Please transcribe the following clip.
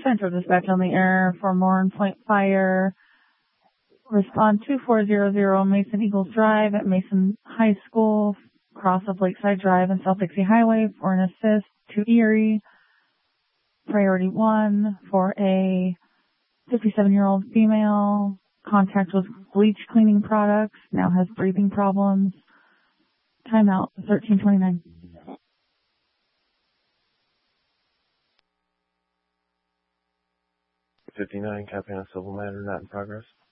Central Dispatch on the air for Morin Point Fire. Respond 2400 Mason Eagles Drive at Mason High School, cross of Lakeside Drive and South Dixie Highway for an assist to Erie. Priority 1 for a 57-year-old female. Contact with bleach cleaning products. Now has breathing problems. Timeout 13:29. 59, Captain, civil matter not in progress.